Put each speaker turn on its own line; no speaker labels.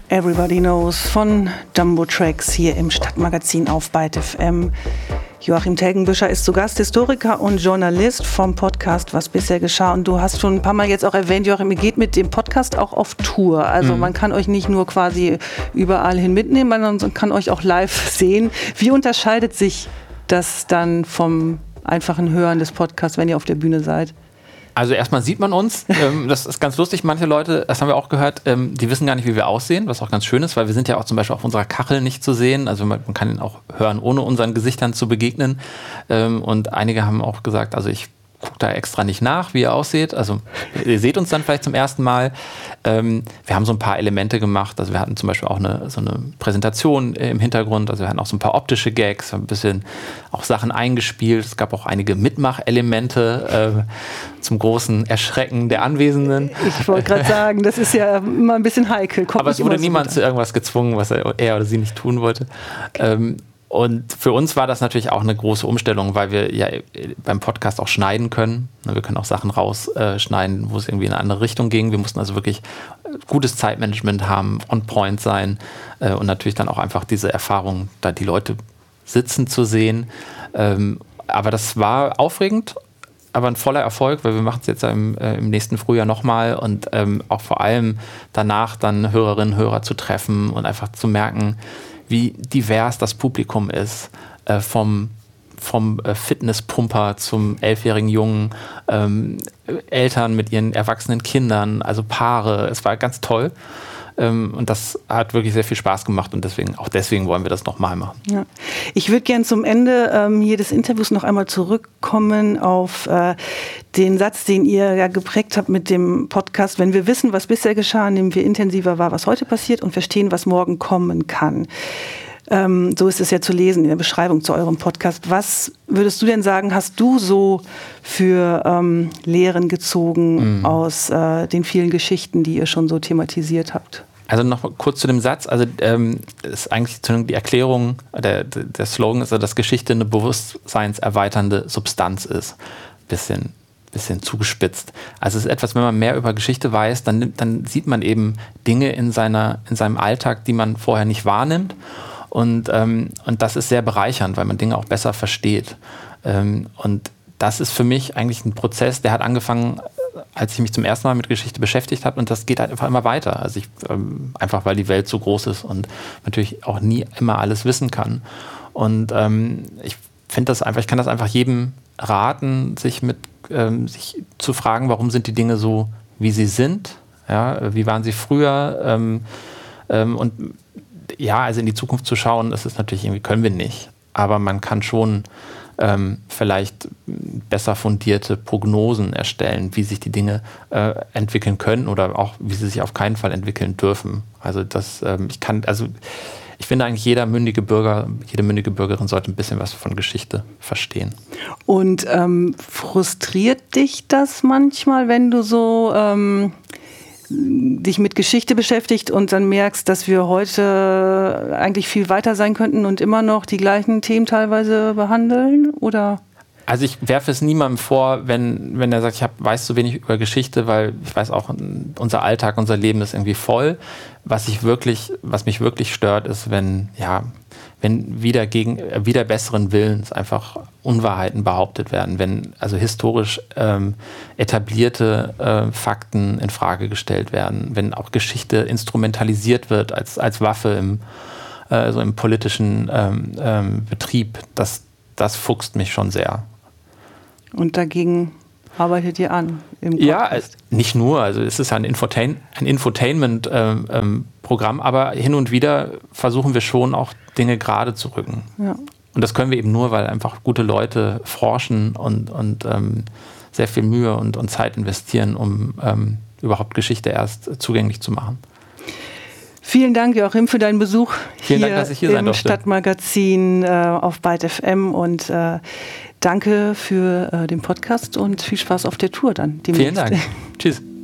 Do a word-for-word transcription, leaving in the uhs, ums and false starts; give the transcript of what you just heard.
Everybody Knows von Jumbo Tracks hier im Stadtmagazin auf Byte F M. Joachim Telgenbüscher ist zu Gast, Historiker und Journalist vom Podcast Was bisher geschah. Und du hast schon ein paar Mal jetzt auch erwähnt, Joachim, ihr geht mit dem Podcast auch auf Tour. Also mhm. man kann euch nicht nur quasi überall hin mitnehmen, sondern kann euch auch live sehen. Wie unterscheidet sich das dann vom einfachen Hören des Podcasts, wenn ihr auf der Bühne seid?
Also erstmal sieht man uns, ähm, das ist ganz lustig, manche Leute, das haben wir auch gehört, ähm, die wissen gar nicht, wie wir aussehen, was auch ganz schön ist, weil wir sind ja auch zum Beispiel auf unserer Kachel nicht zu sehen, also man, man kann ihn auch hören, ohne unseren Gesichtern zu begegnen, ähm, und einige haben auch gesagt, also ich guckt da extra nicht nach, wie ihr aussieht. Also ihr seht uns dann vielleicht zum ersten Mal. Ähm, wir haben so ein paar Elemente gemacht. Also wir hatten zum Beispiel auch eine, so eine Präsentation im Hintergrund. Also wir hatten auch so ein paar optische Gags, ein bisschen auch Sachen eingespielt. Es gab auch einige Mitmachelemente äh, zum großen Erschrecken der Anwesenden.
Ich wollte gerade sagen, das ist ja immer ein bisschen heikel. Kommt
Aber es wurde niemand zu irgendwas gezwungen, was er, er oder sie nicht tun wollte. Ähm, Und für uns war das natürlich auch eine große Umstellung, weil wir ja beim Podcast auch schneiden können. Wir können auch Sachen rausschneiden, wo es irgendwie in eine andere Richtung ging. Wir mussten also wirklich gutes Zeitmanagement haben, on point sein und natürlich dann auch einfach diese Erfahrung, da die Leute sitzen zu sehen. Aber das war aufregend, aber ein voller Erfolg, weil wir machen es jetzt im, im nächsten Frühjahr nochmal und auch vor allem danach dann Hörerinnen und Hörer zu treffen und einfach zu merken, wie divers das Publikum ist, äh, vom, vom äh, Fitnesspumper zum elfjährigen Jungen, ähm, Eltern mit ihren erwachsenen Kindern, also Paare. Es war ganz toll. Ähm, und das hat wirklich sehr viel Spaß gemacht und deswegen, auch deswegen wollen wir das nochmal machen.
Ja. Ich würde gerne zum Ende ähm, hier des Interviews noch einmal zurückkommen auf äh, den Satz, den ihr ja geprägt habt mit dem Podcast. Wenn wir wissen, was bisher geschah, nehmen wir intensiver wahr, was heute passiert und verstehen, was morgen kommen kann. Ähm, so ist es ja zu lesen in der Beschreibung zu eurem Podcast. Was würdest du denn sagen, hast du so für ähm, Lehren gezogen mhm. aus äh, den vielen Geschichten, die ihr schon so thematisiert habt?
Also noch kurz zu dem Satz, also ähm, ist eigentlich die Erklärung, der, der Slogan ist, also, dass Geschichte eine bewusstseinserweiternde Substanz ist. Bisschen, bisschen zugespitzt. Also es ist etwas, wenn man mehr über Geschichte weiß, dann, dann sieht man eben Dinge in, seiner, in seinem Alltag, die man vorher nicht wahrnimmt. Und, ähm, und das ist sehr bereichernd, weil man Dinge auch besser versteht. Ähm, und das ist für mich eigentlich ein Prozess, der hat angefangen, als ich mich zum ersten Mal mit Geschichte beschäftigt habe, und das geht halt einfach immer weiter. Also ich, ähm, einfach weil die Welt so groß ist und natürlich auch nie immer alles wissen kann. Und ähm, ich finde das einfach, ich kann das einfach jedem raten, sich mit ähm, sich zu fragen, warum sind die Dinge so, wie sie sind? Ja, wie waren sie früher? Ähm, ähm, und ja, also in die Zukunft zu schauen, das ist natürlich irgendwie, können wir nicht. Aber man kann schon ähm, vielleicht besser fundierte Prognosen erstellen, wie sich die Dinge äh, entwickeln können oder auch, wie sie sich auf keinen Fall entwickeln dürfen. Also das, ähm, ich kann, also ich finde eigentlich jeder mündige Bürger, jede mündige Bürgerin sollte ein bisschen was von Geschichte verstehen.
Und ähm, frustriert dich das manchmal, wenn du so ähm dich mit Geschichte beschäftigt und dann merkst, dass wir heute eigentlich viel weiter sein könnten und immer noch die gleichen Themen teilweise behandeln? Oder?
Also ich werfe es niemandem vor, wenn, wenn er sagt, ich hab, weiß so wenig über Geschichte, weil ich weiß auch, unser Alltag, unser Leben ist irgendwie voll. Was ich wirklich, was mich wirklich stört, ist, wenn, ja, wenn wieder gegen, wieder besseren Willens einfach Unwahrheiten behauptet werden, wenn also historisch ähm, etablierte äh, Fakten in Frage gestellt werden, wenn auch Geschichte instrumentalisiert wird als, als Waffe im, äh, also im politischen ähm, ähm, Betrieb, das, das fuchst mich schon sehr.
Und dagegen arbeitet ihr an im Podcast?
Ja, nicht nur. Also es ist ein, Infotain- ein Infotainment-Programm, ähm, aber hin und wieder versuchen wir schon auch Dinge gerade zu rücken. Ja. Und das können wir eben nur, weil einfach gute Leute forschen und, und ähm, sehr viel Mühe und, und Zeit investieren, um ähm, überhaupt Geschichte erst zugänglich zu machen.
Vielen Dank, Joachim, für deinen Besuch
Vielen
hier,
Dank, dass ich hier
im
sein durfte.
Stadtmagazin äh, auf Byte F M und äh, danke für äh, den Podcast und viel Spaß auf der Tour dann demnächst.
Vielen Dank. Tschüss.